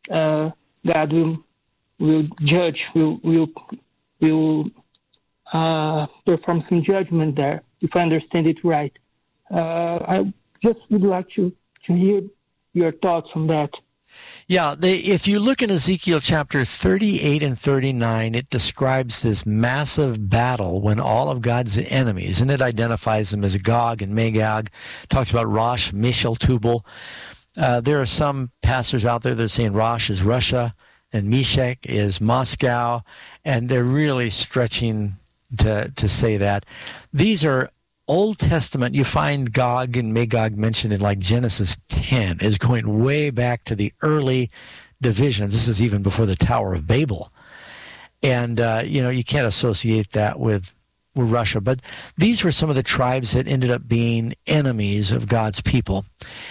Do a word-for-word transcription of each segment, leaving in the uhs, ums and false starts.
uh, God will will judge, will will will uh, perform some judgment there, if I understand it right. Uh, I just would like to, to hear your thoughts on that. Yeah, they, if you look in Ezekiel chapter thirty-eight and thirty-nine, it describes this massive battle when all of God's enemies, and it identifies them as Gog and Magog, talks about Rosh, Meshach, Tubal. Uh, there are some pastors out there that are saying Rosh is Russia and Meshach is Moscow, and they're really stretching to, to say that. These are Old Testament. You find Gog and Magog mentioned in like Genesis ten, is going way back to the early divisions. This is even before the Tower of Babel. And, uh, you know, you can't associate that with, with Russia. But these were some of the tribes that ended up being enemies of God's people.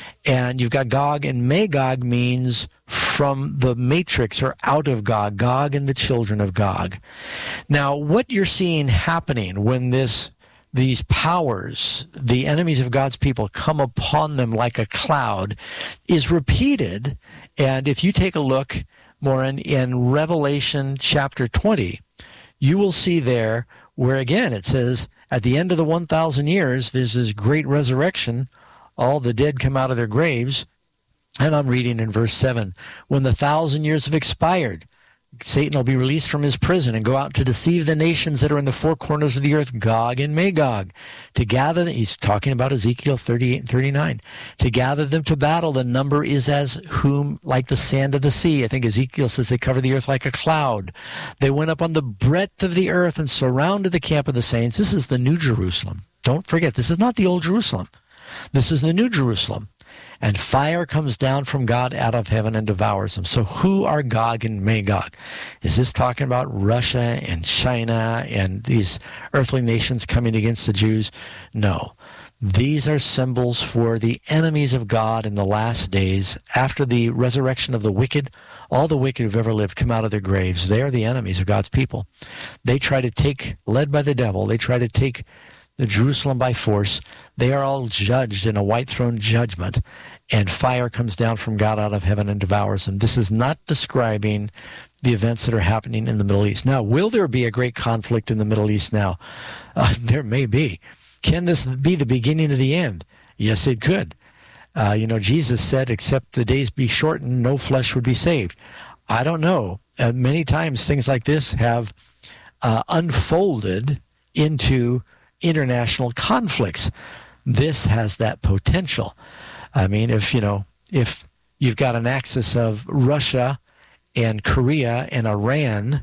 And you've got Gog, and Magog means from the matrix or out of Gog, Gog and the children of Gog. Now, what you're seeing happening when this these powers, the enemies of God's people, come upon them like a cloud is repeated. And if you take a look more in, in Revelation chapter twenty, you will see there where, again, it says, at the end of the one thousand years, there's this great resurrection. All the dead come out of their graves. And I'm reading in verse seven, when the thousand years have expired, Satan will be released from his prison and go out to deceive the nations that are in the four corners of the earth, Gog and Magog, to gather them. He's talking about Ezekiel thirty-eight and thirty-nine. To gather them to battle, the number is as whom, like the sand of the sea. I think Ezekiel says they cover the earth like a cloud. They went up on the breadth of the earth and surrounded the camp of the saints. This is the New Jerusalem. Don't forget, this is not the Old Jerusalem. This is the New Jerusalem. And fire comes down from God out of heaven and devours them. So who are Gog and Magog? Is this talking about Russia and China and these earthly nations coming against the Jews? No. These are symbols for the enemies of God in the last days. After the resurrection of the wicked, all the wicked who've ever lived come out of their graves. They are the enemies of God's people. They try to take, led by the devil, they try to take the Jerusalem by force. They are all judged in a white throne judgment, and fire comes down from God out of heaven and devours them. This is not describing the events that are happening in the Middle East. Now, will there be a great conflict in the Middle East now? Uh, there may be. Can this be the beginning of the end? Yes, it could. Uh, you know, Jesus said, except the days be shortened, no flesh would be saved. I don't know. Uh, many times things like this have uh, unfolded into international conflicts. This has that potential. I mean, if, you know, if you've got an axis of Russia and Korea and Iran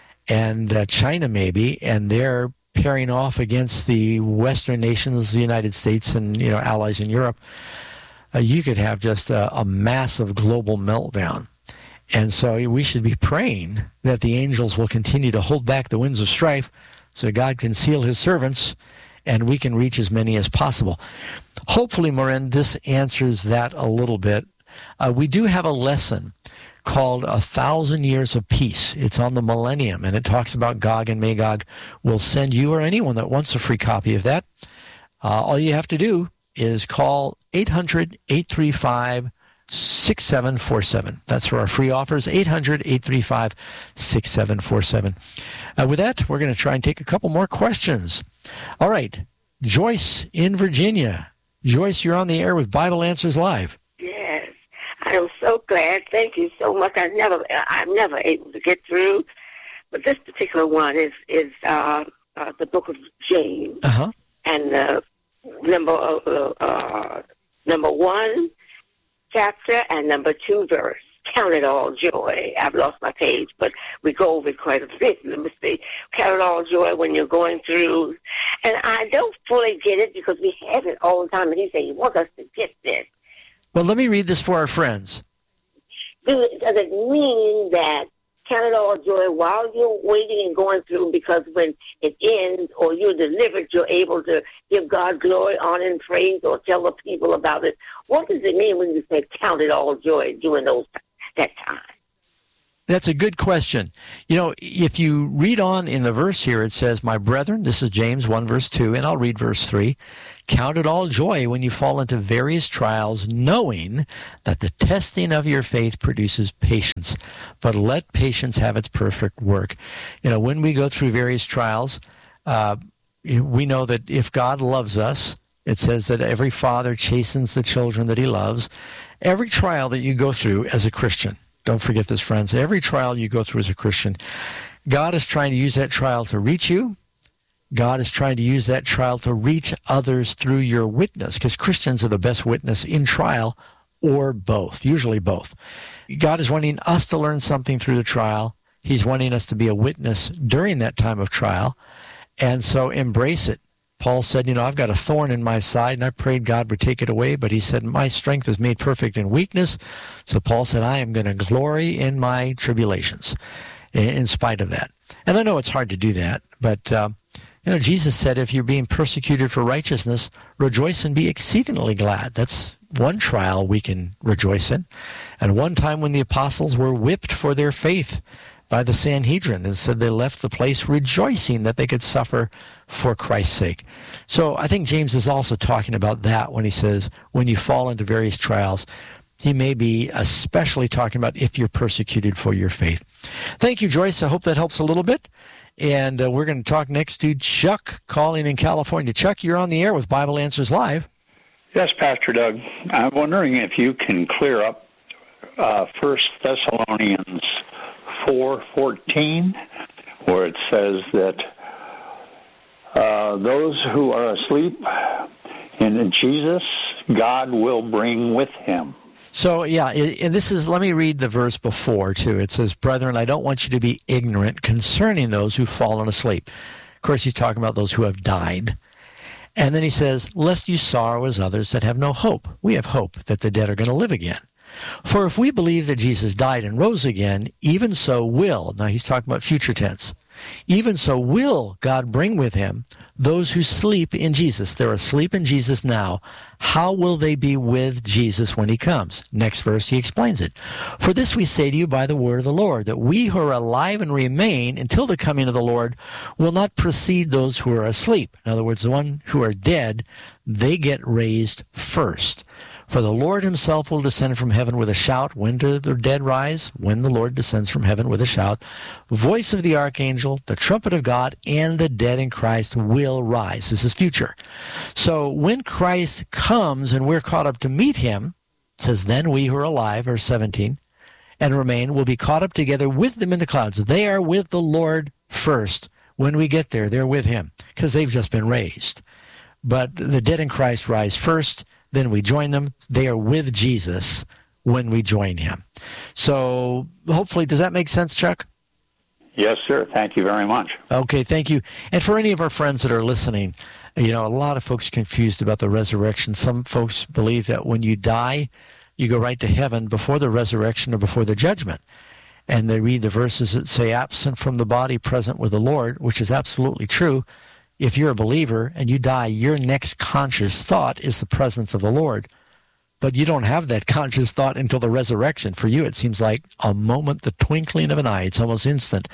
and uh, China maybe, and they're pairing off against the Western nations, the United States and, you know, allies in Europe, uh, you could have just a, a massive global meltdown. And so we should be praying that the angels will continue to hold back the winds of strife so God can seal his servants and we can reach as many as possible. Hopefully, Maureen, this answers that a little bit. Uh, we do have a lesson called A Thousand Years of Peace. It's on the Millennium, and it talks about Gog and Magog. We'll send you or anyone that wants a free copy of that. Uh, all you have to do is call eight hundred, eight three five, six seven four seven. That's for our free offers, eight hundred, eight three five, six seven four seven. Uh, with that, we're going to try and take a couple more questions. All right. Joyce in Virginia. Joyce, you're on the air with Bible Answers Live. Yes. I am so glad. Thank you so much. I never, I'm never able to get through. But this particular one is, is uh, uh, the book of James. Uh-huh. And uh, number, uh, uh, number one chapter and number two verse. Count it all joy. I've lost my page, but we go over it quite a bit. Let me see. Count it all joy when you're going through. And I don't fully get it because we have it all the time. And he said he wants us to get this. Well, let me read this for our friends. Does it mean that count it all joy while you're waiting and going through, because when it ends or you're delivered, you're able to give God glory, honor, and praise, or tell the people about it? What does it mean when you say count it all joy during those that time? That's a good question. You know, if you read on in the verse here, it says, my brethren, this is James one, verse two, and I'll read verse three. Count it all joy when you fall into various trials, knowing that the testing of your faith produces patience. But let patience have its perfect work. You know, when we go through various trials, uh, we know that if God loves us, it says that every father chastens the children that he loves. Every trial that you go through as a Christian, don't forget this, friends, every trial you go through as a Christian, God is trying to use that trial to reach you. God is trying to use that trial to reach others through your witness, because Christians are the best witness in trial, or both, usually both. God is wanting us to learn something through the trial. He's wanting us to be a witness during that time of trial, and so embrace it. Paul said, you know, I've got a thorn in my side, and I prayed God would take it away, but he said, my strength is made perfect in weakness. So Paul said, I am going to glory in my tribulations in spite of that. And I know it's hard to do that, but, uh, you know, Jesus said, if you're being persecuted for righteousness, rejoice and be exceedingly glad. That's one trial we can rejoice in. And one time when the apostles were whipped for their faith by the Sanhedrin, and said they left the place rejoicing that they could suffer for Christ's sake. So I think James is also talking about that when he says, when you fall into various trials. He may be especially talking about if you're persecuted for your faith. Thank you, Joyce. I hope that helps a little bit. And uh, we're going to talk next to Chuck calling in California. Chuck, you're on the air with Bible Answers Live. Yes, Pastor Doug. I'm wondering if you can clear up uh, First Thessalonians four fourteen, where it says that uh, those who are asleep in Jesus, God will bring with him. So, yeah, and this is, let me read the verse before, too. It says, brethren, I don't want you to be ignorant concerning those who've fallen asleep. Of course, he's talking about those who have died. And then he says, lest you sorrow as others that have no hope. We have hope that the dead are going to live again. For if we believe that Jesus died and rose again, even so will, now he's talking about future tense, even so will God bring with him those who sleep in Jesus. They're asleep in Jesus now. How will they be with Jesus when he comes? Next verse, he explains it. For this we say to you by the word of the Lord, that we who are alive and remain until the coming of the Lord will not precede those who are asleep. In other words, the one who are dead, they get raised first. For the Lord himself will descend from heaven with a shout. When do the dead rise? When the Lord descends from heaven with a shout. Voice of the archangel, the trumpet of God, and the dead in Christ will rise. This is future. So when Christ comes and we're caught up to meet him, it says, then we who are alive, verse seventeen, and remain will be caught up together with them in the clouds. They are with the Lord first. When we get there, they're with him because they've just been raised. But the dead in Christ rise first. Then we join them. They are with Jesus when we join him. So hopefully, does that make sense, Chuck? Yes, sir. Thank you very much. Okay, thank you. And for any of our friends that are listening, you know, a lot of folks are confused about the resurrection. Some folks believe that when you die, you go right to heaven before the resurrection or before the judgment. And they read the verses that say, absent from the body, present with the Lord, which is absolutely true. If you're a believer and you die, your next conscious thought is the presence of the Lord. But you don't have that conscious thought until the resurrection. For you, it seems like a moment, the twinkling of an eye. It's almost instant.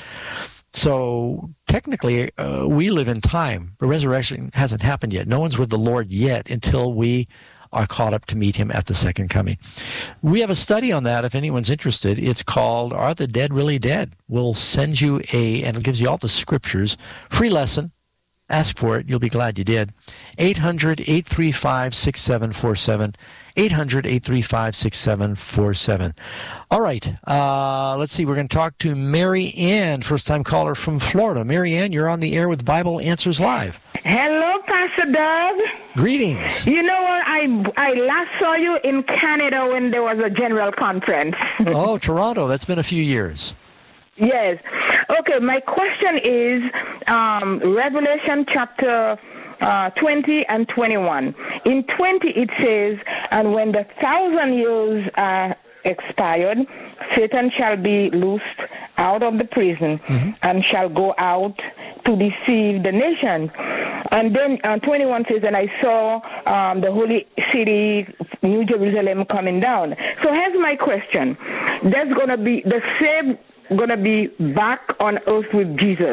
So technically, uh, we live in time. The resurrection hasn't happened yet. No one's with the Lord yet until we are caught up to meet him at the second coming. We have a study on that if anyone's interested. It's called, Are the Dead Really Dead? We'll send you a, and it gives you all the scriptures, free lesson. Ask for it. You'll be glad you did. eight hundred, eight three five, six seven four seven. eight hundred, eight three five, six seven four seven. All right. Uh, let's see. We're going to talk to Mary Ann, first-time caller from Florida. Mary Ann, you're on the air with Bible Answers Live. Hello, Pastor Doug. Greetings. You know what? I, I last saw you in Canada when there was a general conference. Oh, Toronto. That's been a few years. Yes. Okay, my question is um, Revelation chapter uh, twenty and twenty-one. In twenty it says, and when the thousand years are expired, Satan shall be loosed out of the prison mm-hmm. and shall go out to deceive the nation. And then uh, twenty-one says, and I saw um, the holy city, New Jerusalem, coming down. So here's my question. There's going to be the same going to be back on earth with Jesus.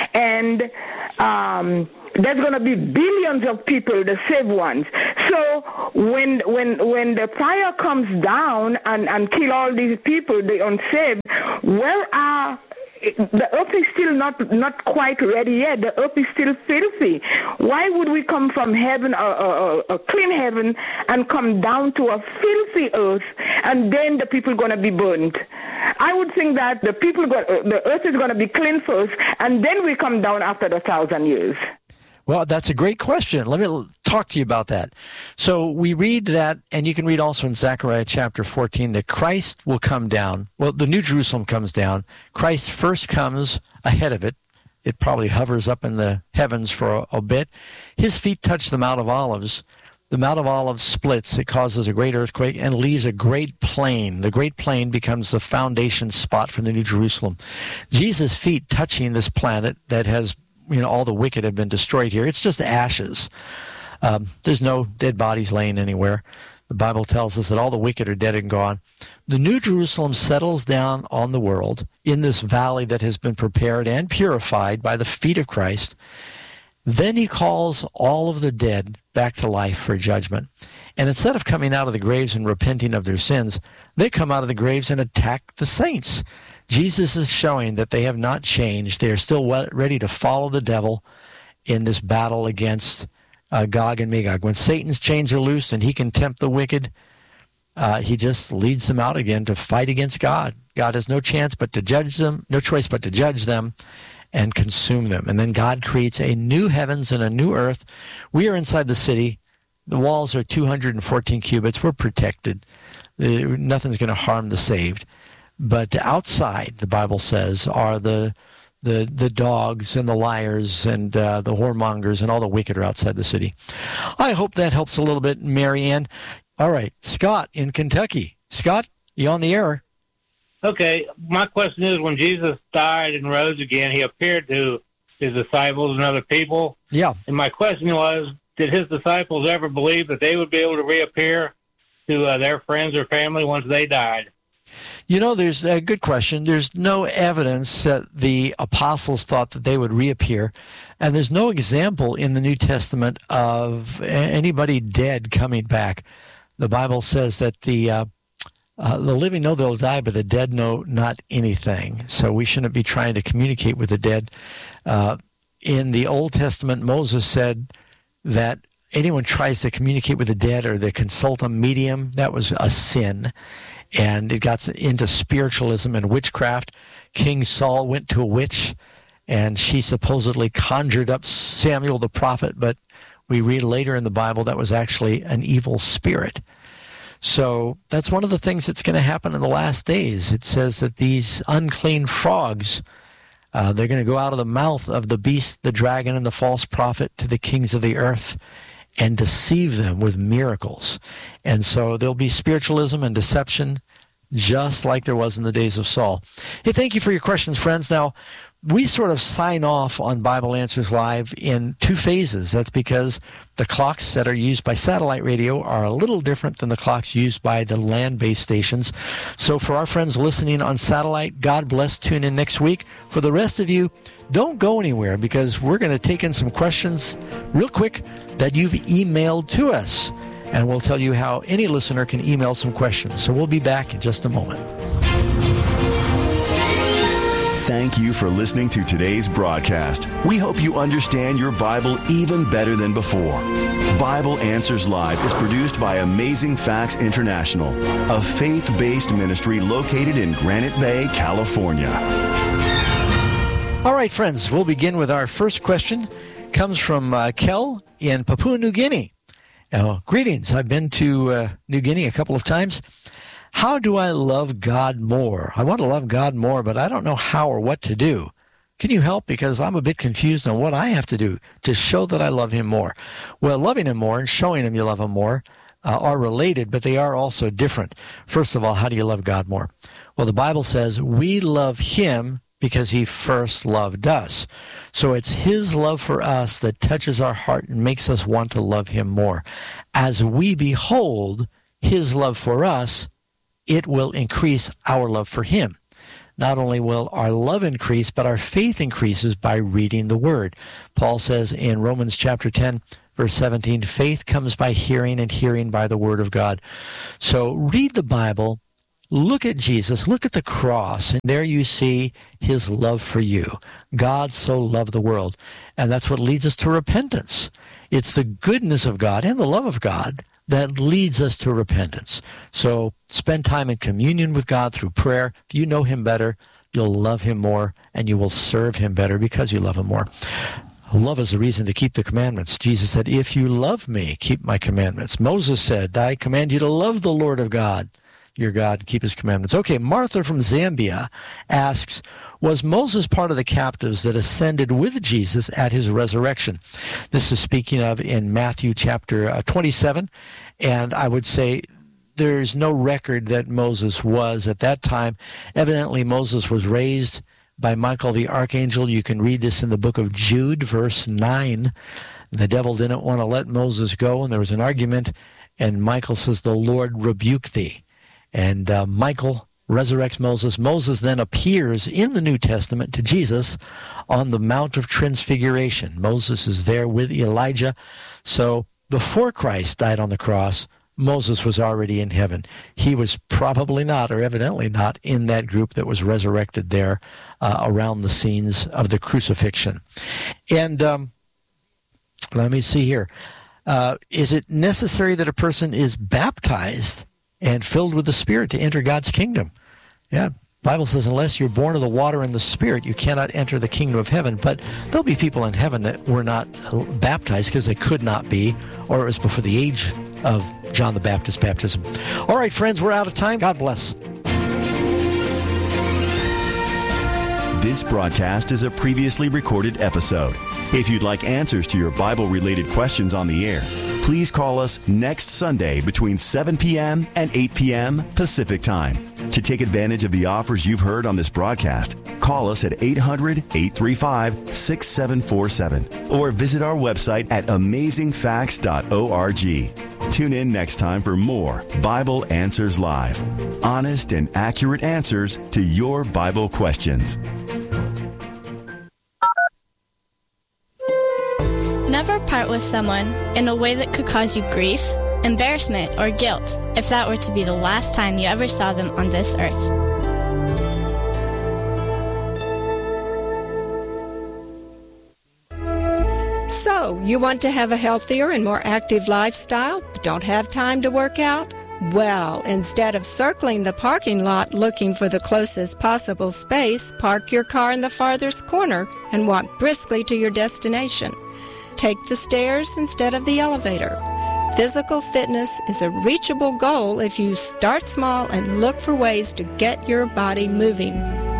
And um, there's going to be billions of people, the saved ones. So when when when the fire comes down and, and kill all these people, the unsaved, where are... The earth is still not not quite ready yet. The earth is still filthy. Why would we come from heaven, a, a, a clean heaven, and come down to a filthy earth, and then the people are going to be burnt? I would think that the people, go, the earth is going to be clean first, and then we come down after the thousand years. Well, that's a great question. Let me talk to you about that. So we read that, and you can read also in Zechariah chapter fourteen, that Christ will come down. Well, the New Jerusalem comes down. Christ first comes ahead of it. It probably hovers up in the heavens for a, a bit. His feet touch the Mount of Olives. The Mount of Olives splits. It causes a great earthquake and leaves a great plain. The great plain becomes the foundation spot for the New Jerusalem. Jesus' feet touching this planet that has, you know, all the wicked have been destroyed here. It's just ashes. Um, there's no dead bodies laying anywhere. The Bible tells us that all the wicked are dead and gone. The New Jerusalem settles down on the world in this valley that has been prepared and purified by the feet of Christ. Then he calls all of the dead back to life for judgment. And instead of coming out of the graves and repenting of their sins, they come out of the graves and attack the saints. Jesus is showing that they have not changed. They are still ready to follow the devil in this battle against uh, Gog and Magog. When Satan's chains are loose and he can tempt the wicked, uh, he just leads them out again to fight against God. God has no chance but to judge them, no choice but to judge them and consume them. And then God creates a new heavens and a new earth. We are inside the city. The walls are two hundred fourteen cubits. We're protected. Uh, nothing's going to harm the saved. But outside, the Bible says, are the the the dogs and the liars and uh, the whoremongers and all the wicked are outside the city. I hope that helps a little bit, Mary Ann. All right, Scott in Kentucky. Scott, you on the air? Okay, my question is, when Jesus died and rose again, he appeared to his disciples and other people. Yeah. And my question was, did his disciples ever believe that they would be able to reappear to uh, their friends or family once they died? You know, there's a good question. There's no evidence that the apostles thought that they would reappear, and there's no example in the New Testament of anybody dead coming back. The Bible says that the uh, uh, the living know they'll die, but the dead know not anything. So we shouldn't be trying to communicate with the dead. Uh, in the Old Testament, Moses said that anyone tries to communicate with the dead or to consult a medium, that was a sin. And it got into spiritualism and witchcraft. King Saul went to a witch, and she supposedly conjured up Samuel the prophet, but we read later in the Bible that was actually an evil spirit. So that's one of the things that's going to happen in the last days. It says that these unclean frogs, uh, they're going to go out of the mouth of the beast, the dragon, and the false prophet to the kings of the earth and deceive them with miracles. And so there'll be spiritualism and deception just like there was in the days of Saul. Hey, thank you for your questions, friends. Now, we sort of sign off on Bible Answers Live in two phases. That's because the clocks that are used by satellite radio are a little different than the clocks used by the land-based stations. So for our friends listening on satellite, God bless. Tune in next week. For the rest of you, don't go anywhere, because we're going to take in some questions real quick that you've emailed to us. And we'll tell you how any listener can email some questions. So we'll be back in just a moment. Thank you for listening to today's broadcast. We hope you understand your Bible even better than before. Bible Answers Live is produced by Amazing Facts International, a faith-based ministry located in Granite Bay, California. All right, friends, we'll begin with our first question. It comes from uh, Kel in Papua New Guinea. Now, greetings. I've been to uh, New Guinea a couple of times. How do I love God more? I want to love God more, but I don't know how or what to do. Can you help? Because I'm a bit confused on what I have to do to show that I love him more. Well, loving him more and showing him you love him more uh, are related, but they are also different. First of all, how do you love God more? Well, the Bible says we love him because he first loved us. So it's his love for us that touches our heart and makes us want to love him more. As we behold his love for us, it will increase our love for him. not only will our love increase, but our faith increases by reading the Word. Paul says in Romans chapter ten, verse seventeen, faith comes by hearing, and hearing by the Word of God. So read the Bible, look at Jesus, look at the cross, and there you see his love for you. God so loved the world, and that's what leads us to repentance. It's the goodness of God and the love of God that leads us to repentance. So spend time in communion with God through prayer. If you know him better, you'll love him more, and you will serve him better because you love him more. Love is the reason to keep the commandments. Jesus said, if you love me, keep my commandments. Moses said, I command you to love the Lord of God, your God, and keep his commandments. Okay, Martha from Zambia asks, was Moses part of the captives that ascended with Jesus at his resurrection? This is speaking of in Matthew chapter uh, twenty-seven, and I would say there's no record that Moses was at that time. Evidently, Moses was raised by Michael the archangel. You can read this in the book of Jude, verse nine. The devil didn't want to let Moses go, and there was an argument, and Michael says, the Lord rebuke thee. And uh, Michael resurrects Moses. Moses then appears in the New Testament to Jesus on the Mount of Transfiguration. Moses is there with Elijah. So before Christ died on the cross, Moses was already in heaven. He was probably not, or evidently not, in that group that was resurrected there uh, around the scenes of the crucifixion. And um, let me see here. Uh, is it necessary that a person is baptized and filled with the Spirit to enter God's kingdom? Yeah, the Bible says unless you're born of the water and the Spirit, you cannot enter the kingdom of heaven. But there'll be people in heaven that were not baptized because they could not be, or it was before the age of John the Baptist baptism. All right, friends, we're out of time. God bless. This broadcast is a previously recorded episode. If you'd like answers to your Bible-related questions on the air, please call us next Sunday between seven p.m. and eight p.m. Pacific Time. To take advantage of the offers you've heard on this broadcast, call us at eight hundred, eight three five, six seven four seven or visit our website at amazing facts dot org. Tune in next time for more Bible Answers Live. Honest and accurate answers to your Bible questions. Never part with someone in a way that could cause you grief, embarrassment, or guilt if that were to be the last time you ever saw them on this earth. So, you want to have a healthier and more active lifestyle, but don't have time to work out? Well, instead of circling the parking lot looking for the closest possible space, park your car in the farthest corner and walk briskly to your destination. Take the stairs instead of the elevator. Physical fitness is a reachable goal if you start small and look for ways to get your body moving.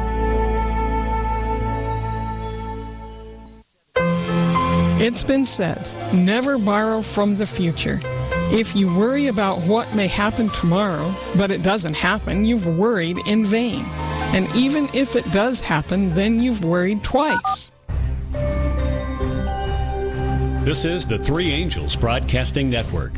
It's been said, never borrow from the future. If you worry about what may happen tomorrow, but it doesn't happen, you've worried in vain. And even if it does happen, then you've worried twice. This is the Three Angels Broadcasting Network.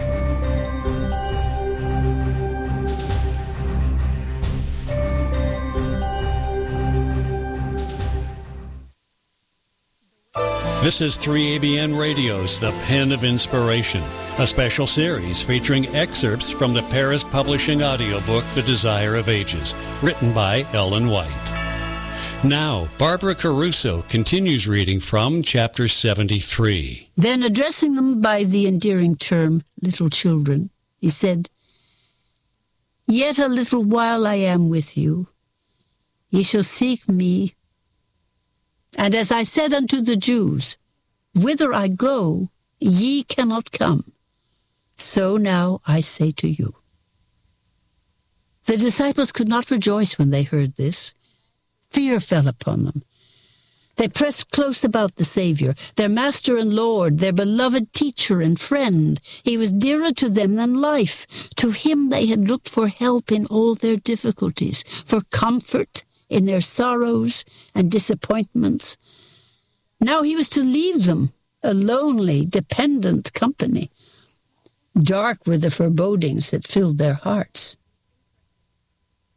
This is three A B N Radio's The Pen of Inspiration, a special series featuring excerpts from the Paris Publishing audiobook The Desire of Ages, written by Ellen White. Now, Barbara Caruso continues reading from chapter seventy-three. Then, addressing them by the endearing term, little children, he said, Yet a little while I am with you. Ye shall seek me. And as I said unto the Jews, Whither I go, ye cannot come. So now I say to you. The disciples could not rejoice when they heard this. Fear fell upon them. They pressed close about the Savior, their Master and Lord, their beloved teacher and friend. He was dearer to them than life. To him they had looked for help in all their difficulties, for comfort in their sorrows and disappointments. Now he was to leave them, a lonely, dependent company. Dark were the forebodings that filled their hearts.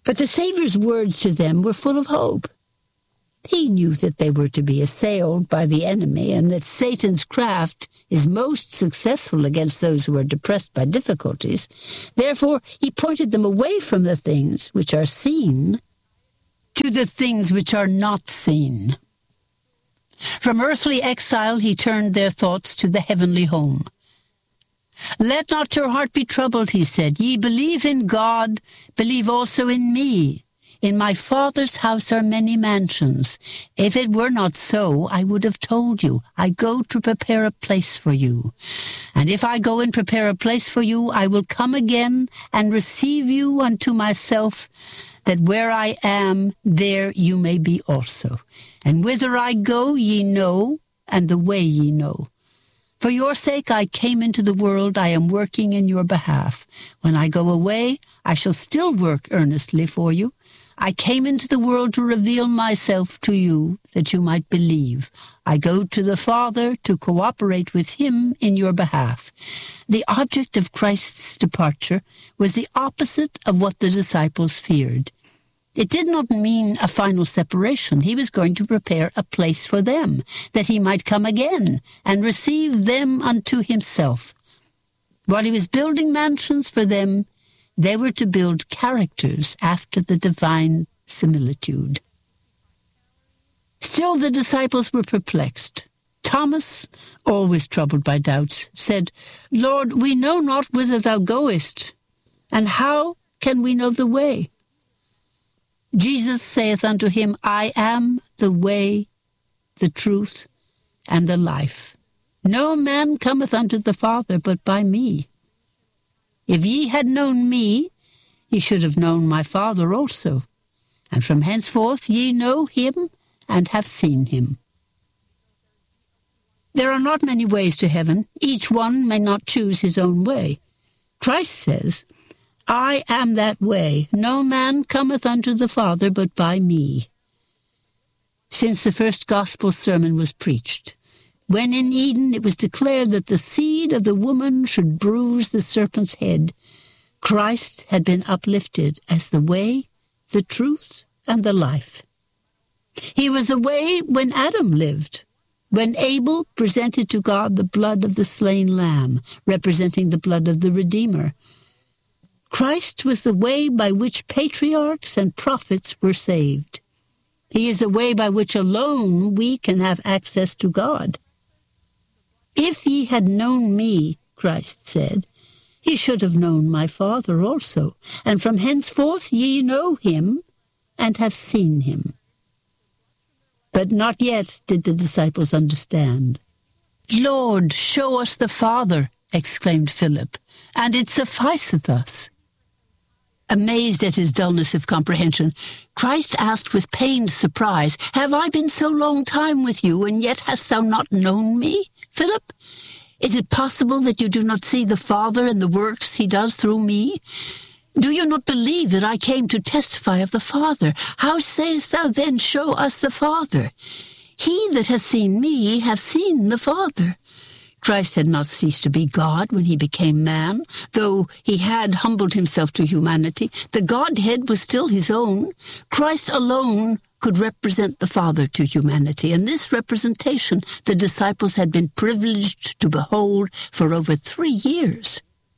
But the Savior's words to them were full of hope. He knew that they were to be assailed by the enemy and that Satan's craft is most successful against those who are depressed by difficulties. Therefore, he pointed them away from the things which are seen to the things which are not seen. From earthly exile, he turned their thoughts to the heavenly home. Let not your heart be troubled, he said. Ye believe in God, believe also in me. In my Father's house are many mansions. If it were not so, I would have told you. I go to prepare a place for you. And if I go and prepare a place for you, I will come again and receive you unto myself, that where I am, there you may be also. And whither I go ye know, and the way ye know. For your sake I came into the world, I am working in your behalf. When I go away, I shall still work earnestly for you. I came into the world to reveal myself to you, that you might believe. I go to the Father to cooperate with him in your behalf. The object of Christ's departure was the opposite of what the disciples feared. It did not mean a final separation. He was going to prepare a place for them, that he might come again and receive them unto himself. While he was building mansions for them, they were to build characters after the divine similitude. Still the disciples were perplexed. Thomas, always troubled by doubts, said, Lord, we know not whither thou goest, and how can we know the way? Jesus saith unto him, I am the way, the truth, and the life. No man cometh unto the Father but by me. If ye had known me, ye should have known my Father also. And from henceforth ye know him and have seen him. There are not many ways to heaven. Each one may not choose his own way. Christ says, I am that way. No man cometh unto the Father but by me. Since the first gospel sermon was preached, when in Eden it was declared that the seed of the woman should bruise the serpent's head, Christ had been uplifted as the way, the truth, and the life. He was the way when Adam lived, when Abel presented to God the blood of the slain lamb, representing the blood of the Redeemer. Christ was the way by which patriarchs and prophets were saved. He is the way by which alone we can have access to God. If ye had known me, Christ said, ye should have known my Father also, and from henceforth ye know him and have seen him. But not yet did the disciples understand. Lord, show us the Father, exclaimed Philip, and it sufficeth us. Amazed at his dullness of comprehension, Christ asked with pained surprise, Have I been so long time with you, and yet hast thou not known me, Philip? Is it possible that you do not see the Father and the works he does through me? Do you not believe that I came to testify of the Father? How sayest thou then, Show us the Father? He that hath seen me hath seen the Father. Christ had not ceased to be God when he became man. Though he had humbled himself to humanity, the Godhead was still his own. Christ alone could represent the Father to humanity, and this representation the disciples had been privileged to behold for over three years.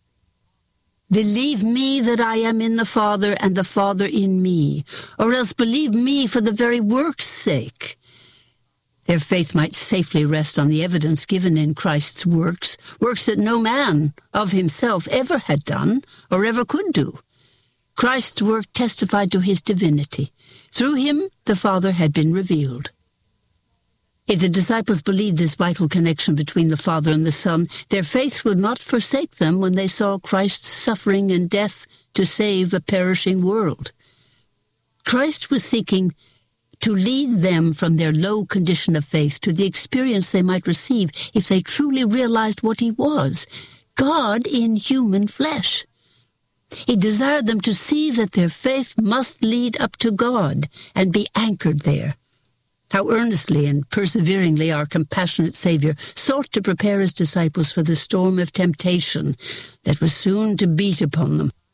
Believe me that I am in the Father and the Father in me, or else believe me for the very work's sake. Their faith might safely rest on the evidence given in Christ's works, works that no man of himself ever had done or ever could do. Christ's work testified to his divinity. Through him, the Father had been revealed. If the disciples believed this vital connection between the Father and the Son, their faith would not forsake them when they saw Christ's suffering and death to save a perishing world. Christ was seeking to lead them from their low condition of faith to the experience they might receive if they truly realized what he was, God in human flesh. He desired them to see that their faith must lead up to God and be anchored there. How earnestly and perseveringly our compassionate Savior sought to prepare his disciples for the storm of temptation that was soon to beat upon them.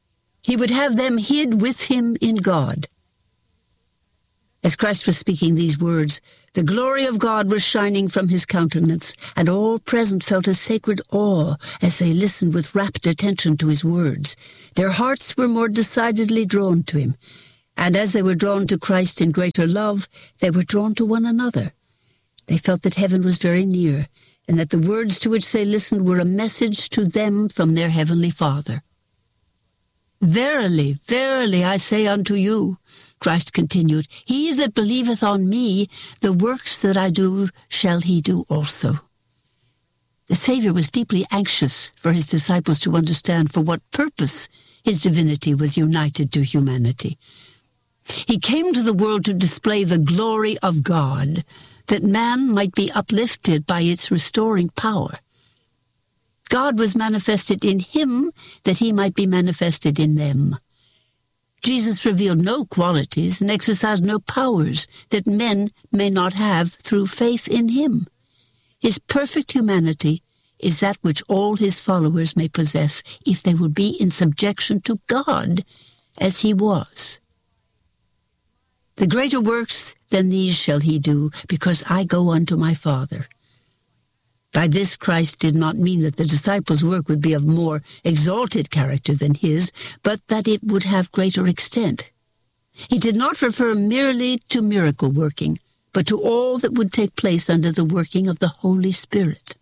He would have them hid with him in God. As Christ was speaking these words, the glory of God was shining from his countenance, and all present felt a sacred awe as they listened with rapt attention to his words. Their hearts were more decidedly drawn to him, and as they were drawn to Christ in greater love, they were drawn to one another. They felt that heaven was very near, and that the words to which they listened were a message to them from their heavenly Father. Verily, verily, I say unto you, Christ continued, he that believeth on me, the works that I do shall he do also. The Savior was deeply anxious for his disciples to understand for what purpose his divinity was united to humanity. He came to the world to display the glory of God, that man might be uplifted by its restoring power. God was manifested in him, that he might be manifested in them. Jesus revealed no qualities and exercised no powers that men may not have through faith in him. His perfect humanity is that which all his followers may possess if they will be in subjection to God as he was. The greater works than these shall he do, because I go unto my Father. By this Christ did not mean that the disciples' work would be of more exalted character than his, but that it would have greater extent. He did not refer merely to miracle working, but to all that would take place under the working of the Holy Spirit.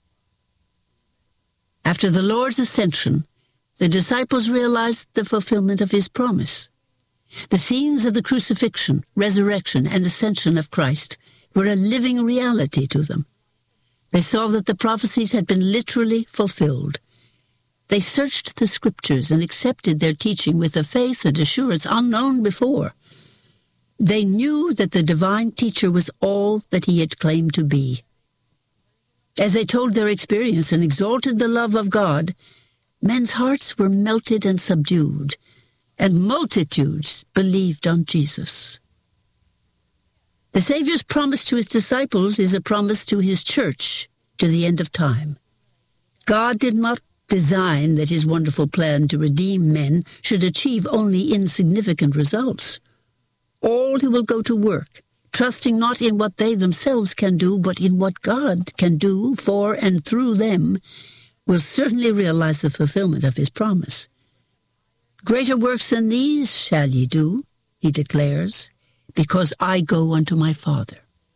After the Lord's ascension, the disciples realized the fulfillment of his promise. The scenes of the crucifixion, resurrection, and ascension of Christ were a living reality to them. They saw that the prophecies had been literally fulfilled. They searched the scriptures and accepted their teaching with a faith and assurance unknown before. They knew that the divine teacher was all that he had claimed to be. As they told their experience and exalted the love of God, men's hearts were melted and subdued, and multitudes believed on Jesus. The Savior's promise to his disciples is a promise to his church to the end of time. God did not design that his wonderful plan to redeem men should achieve only insignificant results. All who will go to work, trusting not in what they themselves can do, but in what God can do for and through them, will certainly realize the fulfillment of his promise. Greater works than these shall ye do, he declares, because I go unto my Father.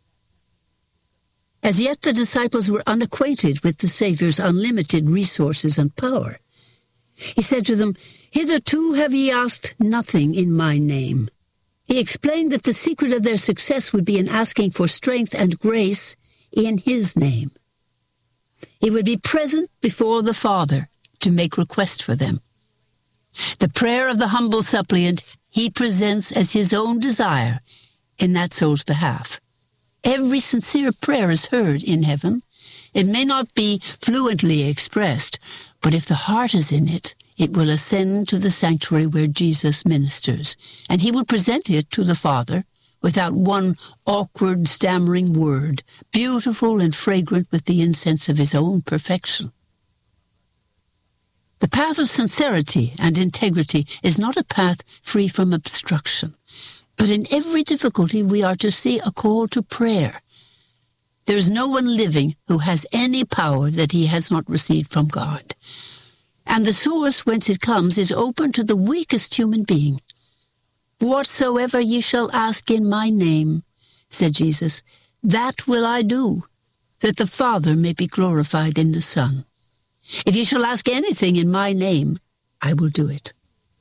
As yet the disciples were unacquainted with the Savior's unlimited resources and power. He said to them, Hitherto have ye asked nothing in my name. He explained that the secret of their success would be in asking for strength and grace in his name. He would be present before the Father to make request for them. The prayer of the humble suppliant he presents as his own desire in that soul's behalf. Every sincere prayer is heard in heaven. It may not be fluently expressed, but if the heart is in it, it will ascend to the sanctuary where Jesus ministers, and he will present it to the Father without one awkward, stammering word, beautiful and fragrant with the incense of his own perfection. The path of sincerity and integrity is not a path free from obstruction, but in every difficulty we are to see a call to prayer. There is no one living who has any power that he has not received from God, and the source whence it comes is open to the weakest human being. Whatsoever ye shall ask in my name, said Jesus, that will I do, that the Father may be glorified in the Son. If you shall ask anything in my name, I will do it.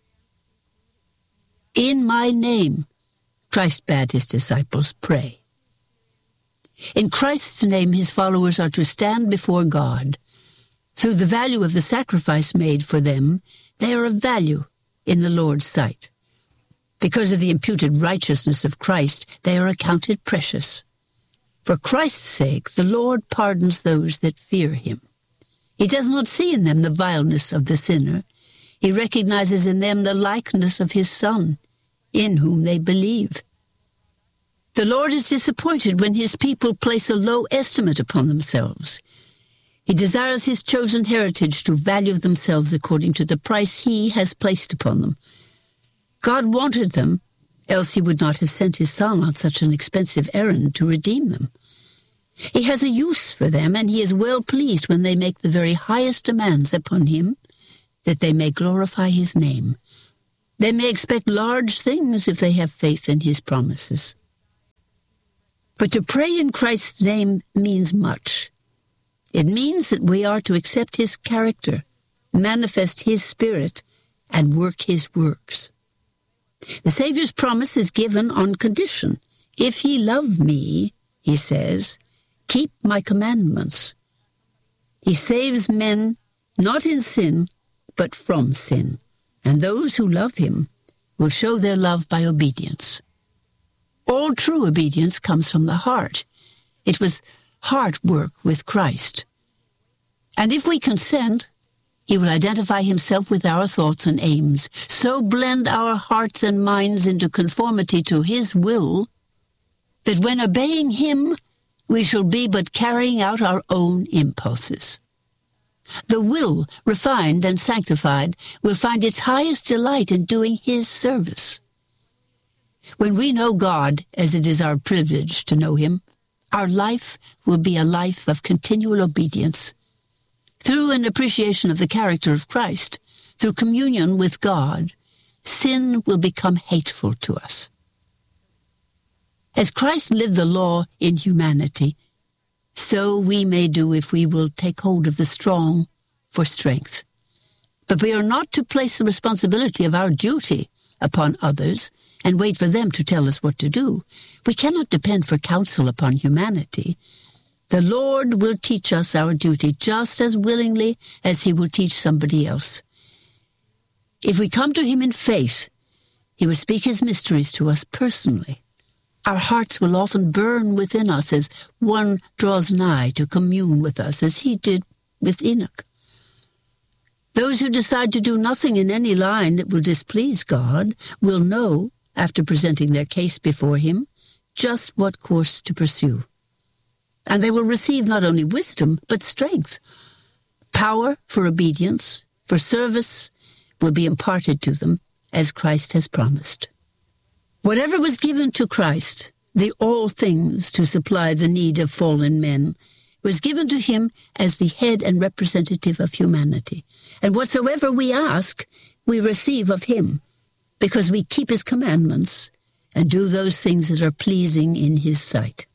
In my name, Christ bade his disciples pray. In Christ's name, his followers are to stand before God. Through the value of the sacrifice made for them, they are of value in the Lord's sight. Because of the imputed righteousness of Christ, they are accounted precious. For Christ's sake, the Lord pardons those that fear him. He does not see in them the vileness of the sinner. He recognizes in them the likeness of his Son, in whom they believe. The Lord is disappointed when his people place a low estimate upon themselves. He desires his chosen heritage to value themselves according to the price he has placed upon them. God wanted them, else he would not have sent his Son on such an expensive errand to redeem them. He has a use for them, and he is well pleased when they make the very highest demands upon him, that they may glorify his name. They may expect large things if they have faith in his promises. But to pray in Christ's name means much. It means that we are to accept his character, manifest his spirit, and work his works. The Savior's promise is given on condition. If ye love me, he says, keep my commandments. He saves men not in sin, but from sin, and those who love him will show their love by obedience. All true obedience comes from the heart. It was heart work with Christ. And if we consent, he will identify himself with our thoughts and aims, so blend our hearts and minds into conformity to his will, that when obeying him, we shall be but carrying out our own impulses. The will, refined and sanctified, will find its highest delight in doing his service. When we know God, as it is our privilege to know him, our life will be a life of continual obedience. Through an appreciation of the character of Christ, through communion with God, sin will become hateful to us. As Christ lived the law in humanity, so we may do if we will take hold of the strong for strength. But we are not to place the responsibility of our duty upon others and wait for them to tell us what to do. We cannot depend for counsel upon humanity. The Lord will teach us our duty just as willingly as he will teach somebody else. If we come to him in faith, he will speak his mysteries to us personally. Our hearts will often burn within us as one draws nigh to commune with us, as he did with Enoch. Those who decide to do nothing in any line that will displease God will know, after presenting their case before him, just what course to pursue. And they will receive not only wisdom, but strength. Power for obedience, for service, will be imparted to them, as Christ has promised. Whatever was given to Christ, the all things to supply the need of fallen men, was given to him as the head and representative of humanity. And whatsoever we ask, we receive of him, because we keep his commandments and do those things that are pleasing in his sight.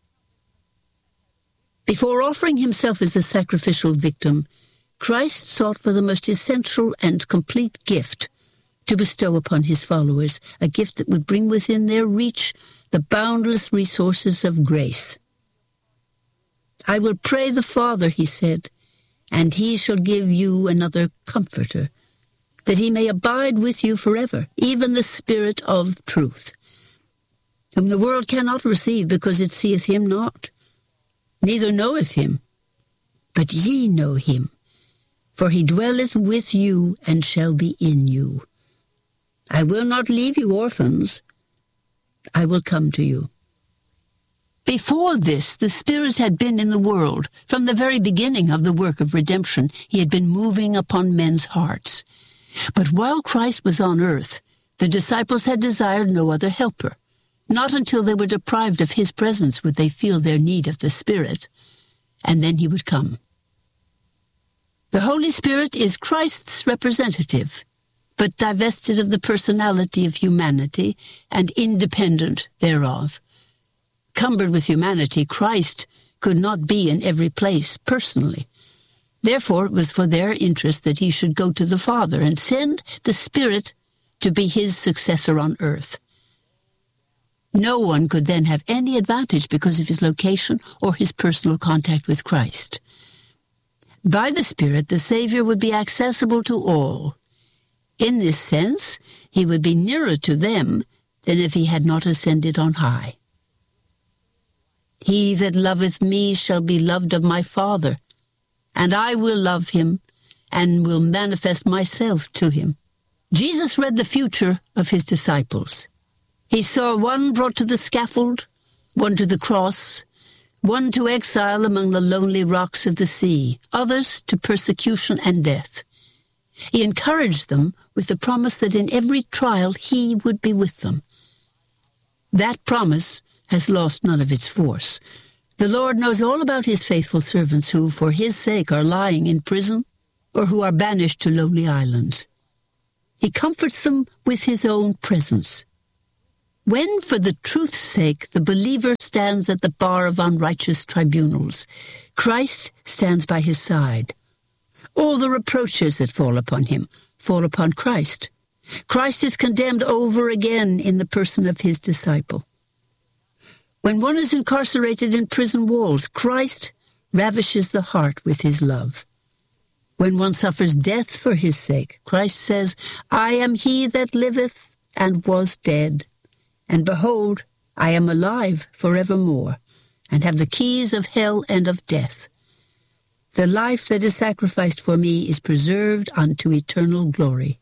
Before offering himself as a sacrificial victim, Christ sought for the most essential and complete gift to bestow upon his followers, a gift that would bring within their reach the boundless resources of grace. I will pray the Father, he said, and he shall give you another comforter, that he may abide with you forever, even the Spirit of truth, whom the world cannot receive, because it seeth him not, neither knoweth him. But ye know him, for he dwelleth with you and shall be in you. I will not leave you orphans. I will come to you. Before this, the Spirit had been in the world. From the very beginning of the work of redemption, he had been moving upon men's hearts. But while Christ was on earth, the disciples had desired no other helper. Not until they were deprived of his presence would they feel their need of the Spirit, and then he would come. The Holy Spirit is Christ's representative, but divested of the personality of humanity and independent thereof. Cumbered with humanity, Christ could not be in every place personally. Therefore, it was for their interest that he should go to the Father and send the Spirit to be his successor on earth. No one could then have any advantage because of his location or his personal contact with Christ. By the Spirit, the Savior would be accessible to all. In this sense, he would be nearer to them than if he had not ascended on high. He that loveth me shall be loved of my Father, and I will love him and will manifest myself to him. Jesus read the future of his disciples. He saw one brought to the scaffold, one to the cross, one to exile among the lonely rocks of the sea, others to persecution and death. He encouraged them with the promise that in every trial he would be with them. That promise has lost none of its force. The Lord knows all about his faithful servants who, for his sake, are lying in prison or who are banished to lonely islands. He comforts them with his own presence. When, for the truth's sake, the believer stands at the bar of unrighteous tribunals, Christ stands by his side. All the reproaches that fall upon him fall upon Christ. Christ is condemned over again in the person of his disciple. When one is incarcerated in prison walls, Christ ravishes the heart with his love. When one suffers death for his sake, Christ says, I am he that liveth and was dead. And behold, I am alive forevermore, and have the keys of hell and of death. The life that is sacrificed for me is preserved unto eternal glory.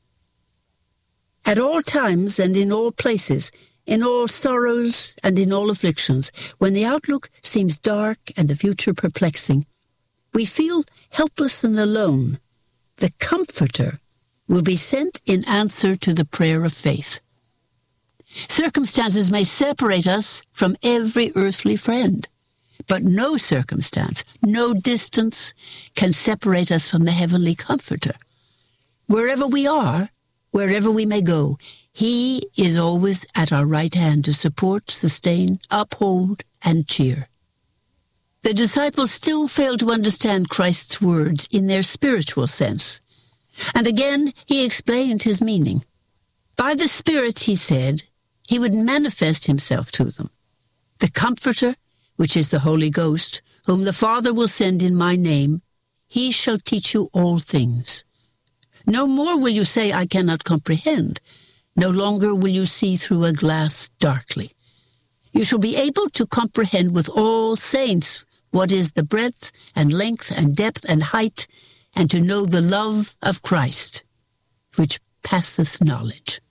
At all times and in all places, in all sorrows and in all afflictions, when the outlook seems dark and the future perplexing, we feel helpless and alone. The Comforter will be sent in answer to the prayer of faith. Circumstances may separate us from every earthly friend, but no circumstance, no distance can separate us from the heavenly Comforter. Wherever we are, wherever we may go, he is always at our right hand to support, sustain, uphold, and cheer. The disciples still fail to understand Christ's words in their spiritual sense. And again he explained his meaning. By the Spirit, he said, he would manifest himself to them. The Comforter, which is the Holy Ghost, whom the Father will send in my name, he shall teach you all things. No more will you say, I cannot comprehend. No longer will you see through a glass darkly. You shall be able to comprehend with all saints what is the breadth and length and depth and height, and to know the love of Christ, which passeth knowledge.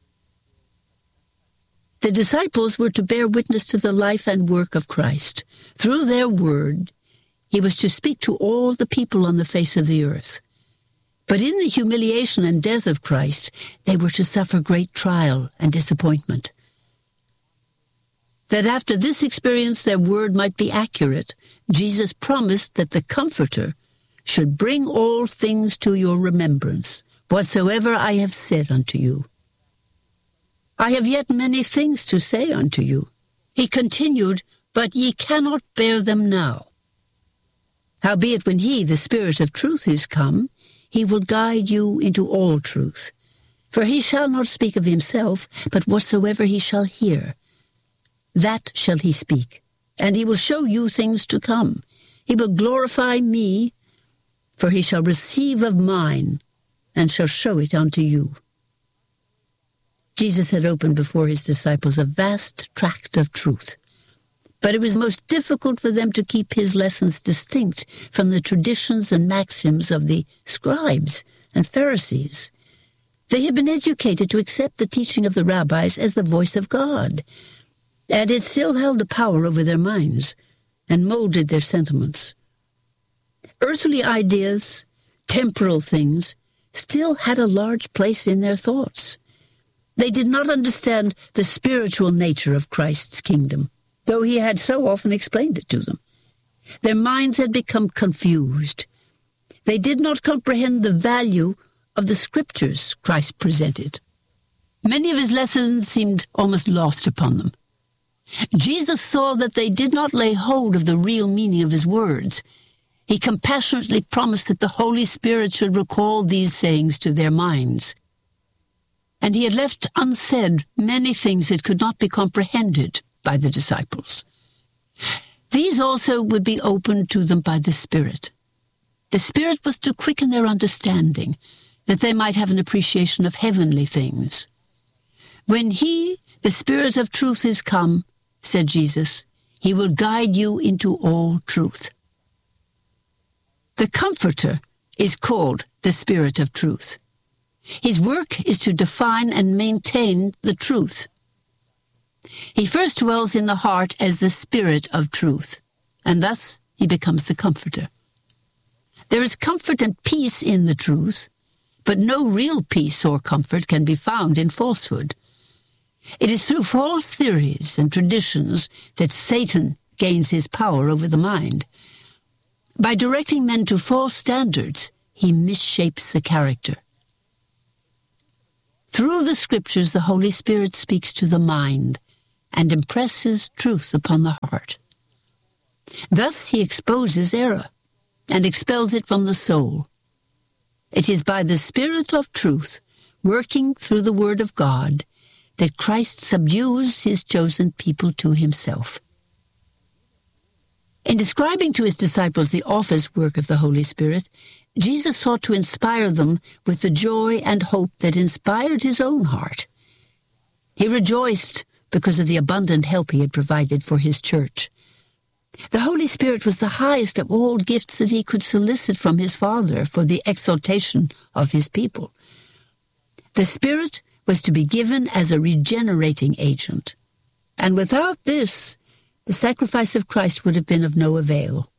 The disciples were to bear witness to the life and work of Christ. Through their word, he was to speak to all the people on the face of the earth. But in the humiliation and death of Christ, they were to suffer great trial and disappointment. That after this experience their word might be accurate, Jesus promised that the Comforter should bring all things to your remembrance, whatsoever I have said unto you. I have yet many things to say unto you. He continued, but ye cannot bear them now. Howbeit when he, the Spirit of truth, is come, he will guide you into all truth. For he shall not speak of himself, but whatsoever he shall hear, that shall he speak, and he will show you things to come. He will glorify me, for he shall receive of mine, and shall show it unto you. Jesus had opened before his disciples a vast tract of truth, but it was most difficult for them to keep his lessons distinct from the traditions and maxims of the scribes and Pharisees. They had been educated to accept the teaching of the rabbis as the voice of God, and it still held a power over their minds and molded their sentiments. Earthly ideas, temporal things, still had a large place in their thoughts. They did not understand the spiritual nature of Christ's kingdom, though he had so often explained it to them. Their minds had become confused. They did not comprehend the value of the scriptures Christ presented. Many of his lessons seemed almost lost upon them. Jesus saw that they did not lay hold of the real meaning of his words. He compassionately promised that the Holy Spirit should recall these sayings to their minds. And he had left unsaid many things that could not be comprehended by the disciples. These also would be opened to them by the Spirit. The Spirit was to quicken their understanding, that they might have an appreciation of heavenly things. When he, the Spirit of truth, is come, said Jesus, he will guide you into all truth. The Comforter is called the Spirit of truth. His work is to define and maintain the truth. He first dwells in the heart as the Spirit of truth, and thus he becomes the Comforter. There is comfort and peace in the truth, but no real peace or comfort can be found in falsehood. It is through false theories and traditions that Satan gains his power over the mind. By directing men to false standards, he misshapes the character. Through the Scriptures, the Holy Spirit speaks to the mind and impresses truth upon the heart. Thus he exposes error and expels it from the soul. It is by the Spirit of truth, working through the Word of God, that Christ subdues his chosen people to himself. In describing to his disciples the office work of the Holy Spirit, Jesus sought to inspire them with the joy and hope that inspired his own heart. He rejoiced because of the abundant help he had provided for his church. The Holy Spirit was the highest of all gifts that he could solicit from his Father for the exaltation of his people. The Spirit was to be given as a regenerating agent, and without this, the sacrifice of Christ would have been of no avail.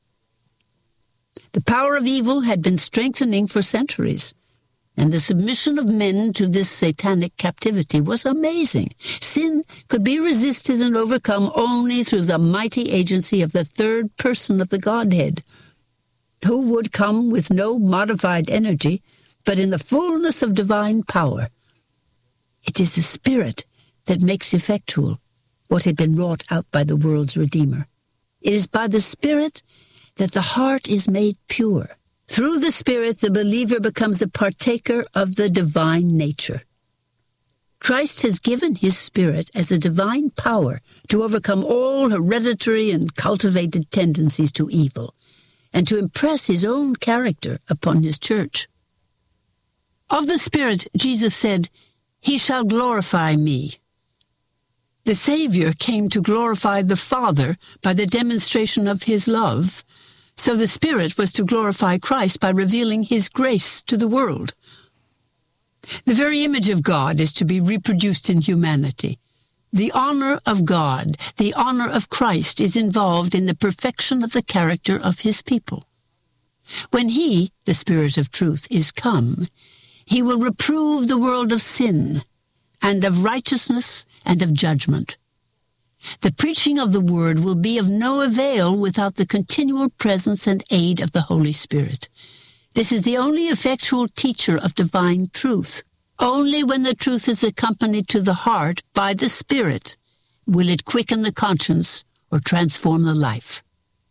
The power of evil had been strengthening for centuries, and the submission of men to this satanic captivity was amazing. Sin could be resisted and overcome only through the mighty agency of the third person of the Godhead, who would come with no modified energy, but in the fullness of divine power. It is the Spirit that makes effectual what had been wrought out by the world's Redeemer. It is by the Spirit that the heart is made pure. Through the Spirit, the believer becomes a partaker of the divine nature. Christ has given his Spirit as a divine power to overcome all hereditary and cultivated tendencies to evil, and to impress his own character upon his church. Of the Spirit, Jesus said, "He shall glorify me." The Savior came to glorify the Father by the demonstration of his love, so the Spirit was to glorify Christ by revealing his grace to the world. The very image of God is to be reproduced in humanity. The honor of God, the honor of Christ, is involved in the perfection of the character of his people. When he, the Spirit of truth, is come, he will reprove the world of sin, and of righteousness, and of judgment. The preaching of the word will be of no avail without the continual presence and aid of the Holy Spirit. This is the only effectual teacher of divine truth. Only when the truth is accompanied to the heart by the Spirit will it quicken the conscience or transform the life.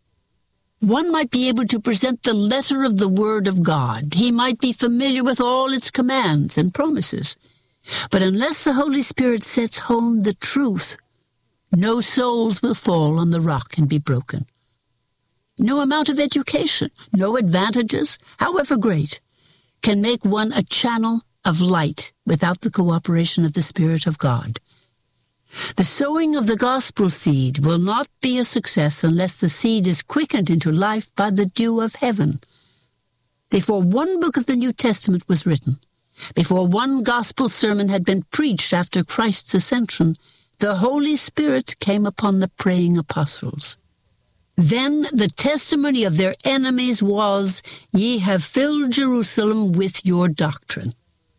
One might be able to present the letter of the Word of God. He might be familiar with all its commands and promises. But unless the Holy Spirit sets home the truth, no souls will fall on the rock and be broken. No amount of education, no advantages, however great, can make one a channel of light without the cooperation of the Spirit of God. The sowing of the gospel seed will not be a success unless the seed is quickened into life by the dew of heaven. Before one book of the New Testament was written, before one gospel sermon had been preached after Christ's ascension, the Holy Spirit came upon the praying apostles. Then the testimony of their enemies was, "Ye have filled Jerusalem with your doctrine."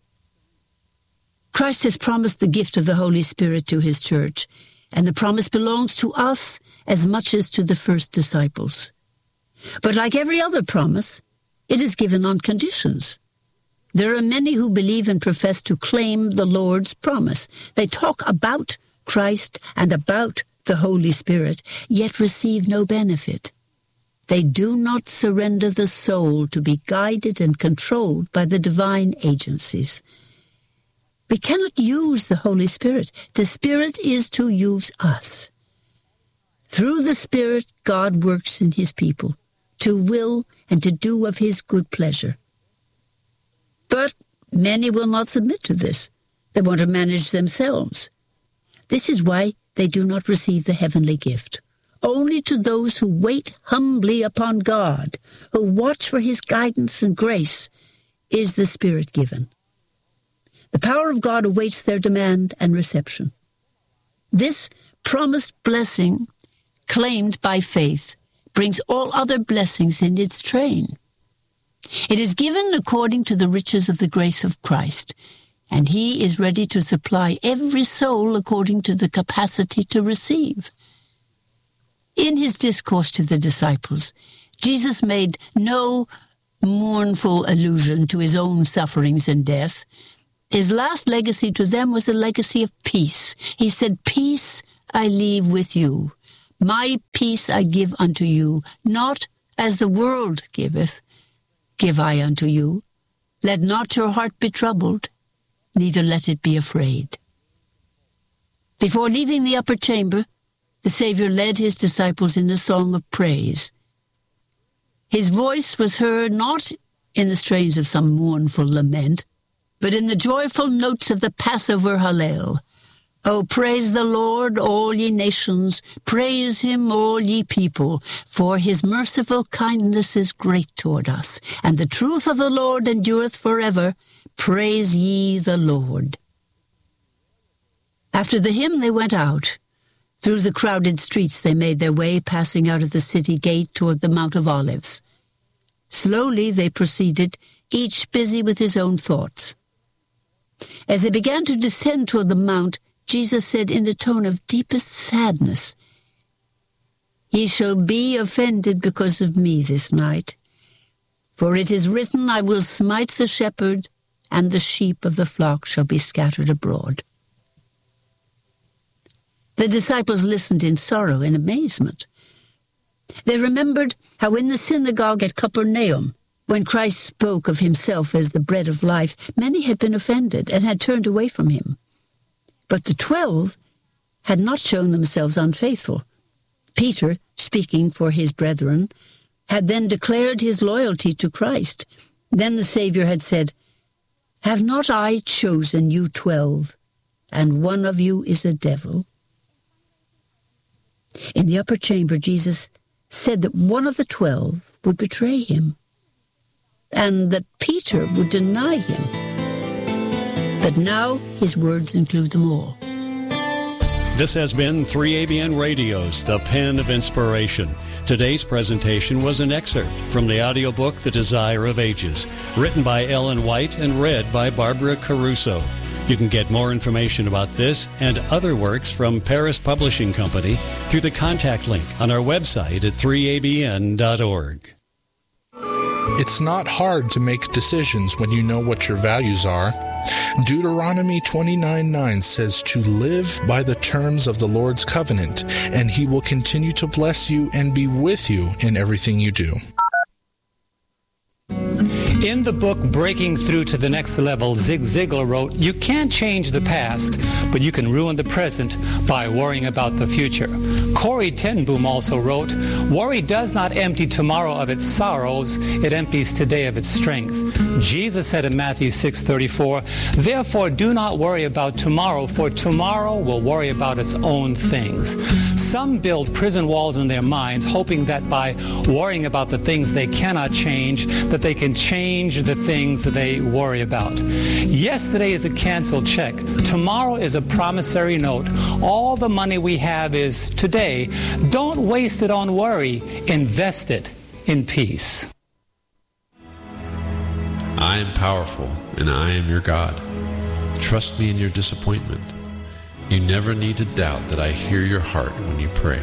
Christ has promised the gift of the Holy Spirit to his church, and the promise belongs to us as much as to the first disciples. But like every other promise, it is given on conditions. There are many who believe and profess to claim the Lord's promise. They talk about Christ and about the Holy Spirit, yet receive no benefit. They do not surrender the soul to be guided and controlled by the divine agencies. We cannot use the Holy Spirit. The Spirit is to use us. Through the Spirit, God works in his people, to will and to do of his good pleasure. But many will not submit to this. They want to manage themselves. This is why they do not receive the heavenly gift. Only to those who wait humbly upon God, who watch for his guidance and grace, is the Spirit given. The power of God awaits their demand and reception. This promised blessing, claimed by faith, brings all other blessings in its train. It is given according to the riches of the grace of Christ, and he is ready to supply every soul according to the capacity to receive. In his discourse to the disciples, Jesus made no mournful allusion to his own sufferings and death. His last legacy to them was a legacy of peace. He said, "Peace I leave with you. My peace I give unto you, not as the world giveth, give I unto you. Let not your heart be troubled, neither let it be afraid." Before leaving the upper chamber, the Savior led his disciples in a song of praise. His voice was heard not in the strains of some mournful lament, but in the joyful notes of the Passover Hallel. "O praise the Lord, all ye nations, praise him, all ye people, for his merciful kindness is great toward us, and the truth of the Lord endureth forever. Praise ye the Lord." After the hymn they went out. Through the crowded streets they made their way, passing out of the city gate toward the Mount of Olives. Slowly they proceeded, each busy with his own thoughts. As they began to descend toward the mount, Jesus said in a tone of deepest sadness, "Ye shall be offended because of me this night. For it is written, I will smite the shepherd, and the sheep of the flock shall be scattered abroad." The disciples listened in sorrow and amazement. They remembered how in the synagogue at Capernaum, when Christ spoke of himself as the bread of life, many had been offended and had turned away from him. But the twelve had not shown themselves unfaithful. Peter, speaking for his brethren, had then declared his loyalty to Christ. Then the Savior had said, "Have not I chosen you twelve, and one of you is a devil?" In the upper chamber, Jesus said that one of the twelve would betray him, and that Peter would deny him. But now his words include them all. This has been three A B N Radio's The Pen of Inspiration. Today's presentation was an excerpt from the audiobook The Desire of Ages, written by Ellen White and read by Barbara Caruso. You can get more information about this and other works from Paris Publishing Company through the contact link on our website at three A B N dot org. It's not hard to make decisions when you know what your values are. Deuteronomy twenty-nine nine says to live by the terms of the Lord's covenant, and he will continue to bless you and be with you in everything you do. In the book Breaking Through to the Next Level, Zig Ziglar wrote, "You can't change the past, but you can ruin the present by worrying about the future." Corrie ten Boom also wrote, "Worry does not empty tomorrow of its sorrows, it empties today of its strength." Jesus said in Matthew six thirty-four, "Therefore do not worry about tomorrow, for tomorrow will worry about its own things." Some build prison walls in their minds, hoping that by worrying about the things they cannot change, that they can change the things that they worry about. Yesterday is a canceled check. Tomorrow is a promissory note. All the money we have is today. Don't waste it on worry. Invest it in peace. I am powerful, and I am your God. Trust me in your disappointment. You never need to doubt that I hear your heart when you pray.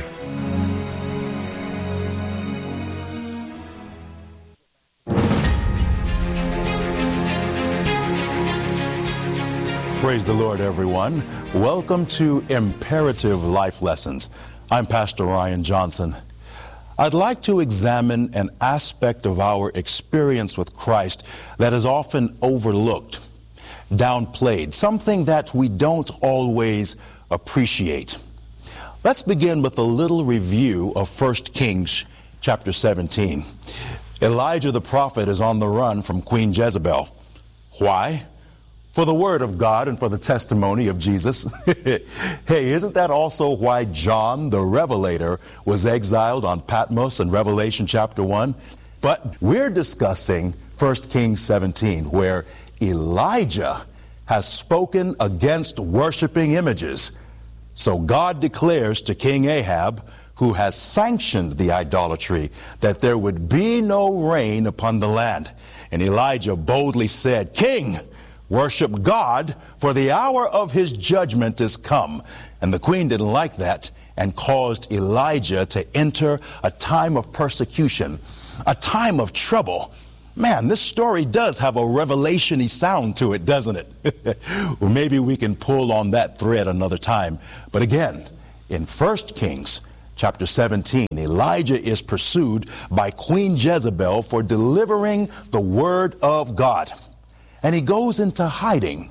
Praise the Lord, everyone. Welcome to Imperative Life Lessons. I'm Pastor Ryan Johnson. I'd like to examine an aspect of our experience with Christ that is often overlooked, downplayed, something that we don't always appreciate. Let's begin with a little review of First Kings chapter seventeen. Elijah the prophet is on the run from Queen Jezebel. Why? For the word of God and for the testimony of Jesus. Hey, isn't that also why John the Revelator was exiled on Patmos in Revelation chapter one? But we're discussing First Kings seventeen, where Elijah has spoken against worshiping images. So God declares to King Ahab, who has sanctioned the idolatry, that there would be no rain upon the land. And Elijah boldly said, "King, worship God, for the hour of his judgment is come." And the queen didn't like that and caused Elijah to enter a time of persecution, a time of trouble. Man, this story does have a revelation-y sound to it, doesn't it? Well, maybe we can pull on that thread another time. But again, in First Kings chapter seventeen, Elijah is pursued by Queen Jezebel for delivering the word of God. And he goes into hiding.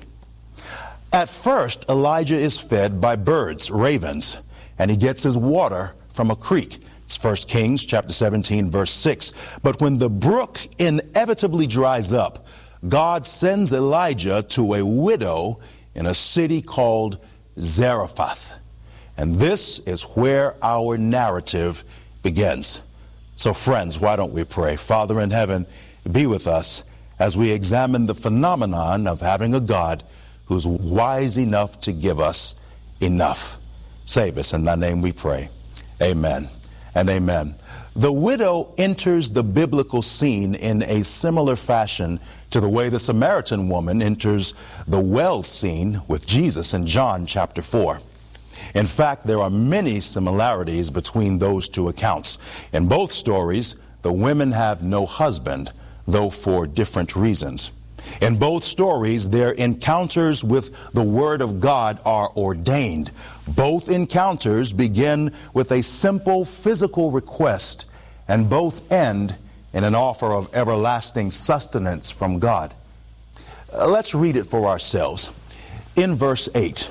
At first, Elijah is fed by birds, ravens, and he gets his water from a creek. It's First Kings chapter seventeen, verse six. But when the brook inevitably dries up, God sends Elijah to a widow in a city called Zarephath. And this is where our narrative begins. So friends, why don't we pray? Father in heaven, be with us as we examine the phenomenon of having a God who's wise enough to give us enough. Save us. In thy name we pray. Amen and amen. The widow enters the biblical scene in a similar fashion to the way the Samaritan woman enters the well scene with Jesus in John chapter four. In fact, there are many similarities between those two accounts. In both stories, the women have no husband, though for different reasons. In both stories, their encounters with the Word of God are ordained. Both encounters begin with a simple physical request, and both end in an offer of everlasting sustenance from God. Uh, let's read it for ourselves. In verse eight,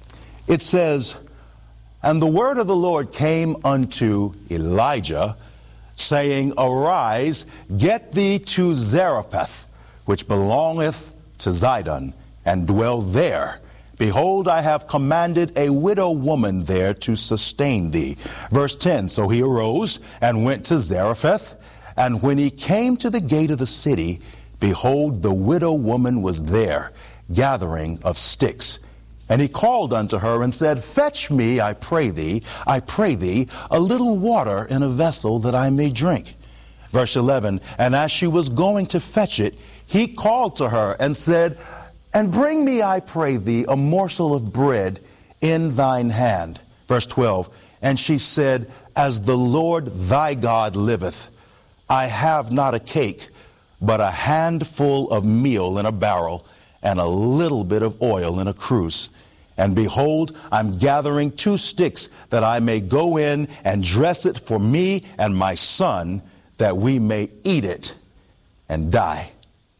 it says, "And the word of the Lord came unto Elijah, saying, Arise, get thee to Zarephath, which belongeth to Zidon, and dwell there. Behold, I have commanded a widow woman there to sustain thee." Verse ten, "So he arose and went to Zarephath, and when he came to the gate of the city, behold, the widow woman was there, gathering of sticks. And he called unto her and said, Fetch me, I pray thee, I pray thee, a little water in a vessel that I may drink." Verse eleven, "And as she was going to fetch it, he called to her and said, And bring me, I pray thee, a morsel of bread in thine hand." Verse twelve, "And she said, As the Lord thy God liveth, I have not a cake, but a handful of meal in a barrel, and a little bit of oil in a cruse. And behold, I'm gathering two sticks, that I may go in and dress it for me and my son, that we may eat it and die."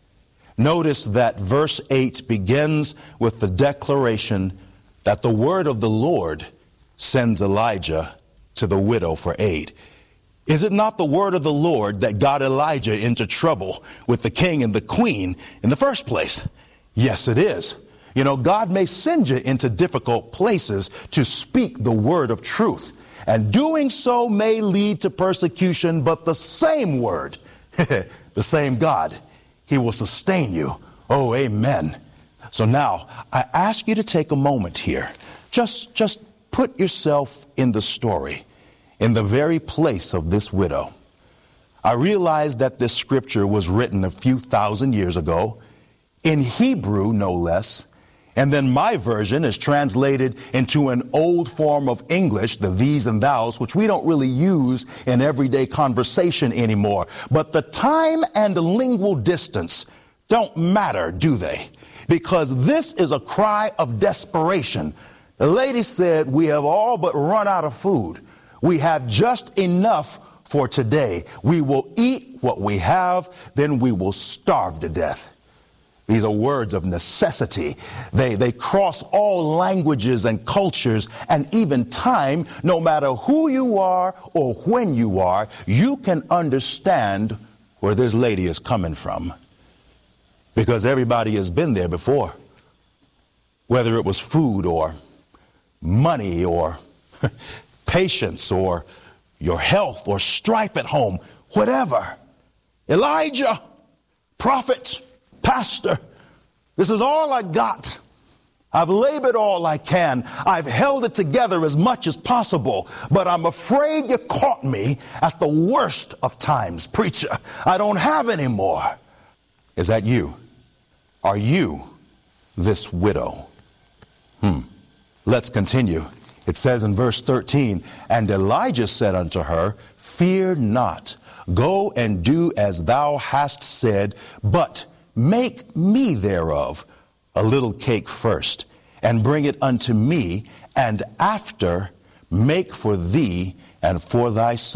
Notice that verse eight begins with the declaration that the word of the Lord sends Elijah to the widow for aid. Is it not the word of the Lord that got Elijah into trouble with the king and the queen in the first place? Yes, it is. You know, God may send you into difficult places to speak the word of truth, and doing so may lead to persecution, but the same word, the same God, he will sustain you. Oh, amen. So now, I ask you to take a moment here. Just, just put yourself in the story, in the very place of this widow. I realize that this scripture was written a few thousand years ago, in Hebrew no less, and then my version is translated into an old form of English, the these and thous, which we don't really use in everyday conversation anymore. But the time and the lingual distance don't matter, do they? Because this is a cry of desperation. The lady said, "We have all but run out of food. We have just enough for today. We will eat what we have, then we will starve to death." These are words of necessity. They, they cross all languages and cultures and even time. No matter who you are or when you are, you can understand where this lady is coming from. Because everybody has been there before. Whether it was food or money or patience or your health or strife at home, whatever. Elijah, prophet, pastor, this is all I got. I've labored all I can. I've held it together as much as possible, but I'm afraid you caught me at the worst of times. Preacher, I don't have any more. Is that you? Are you this widow? Hmm. Let's continue. It says in verse thirteen, and Elijah said unto her, fear not, go and do as thou hast said, but make me thereof a little cake first, and bring it unto me, and after make for thee and for thy son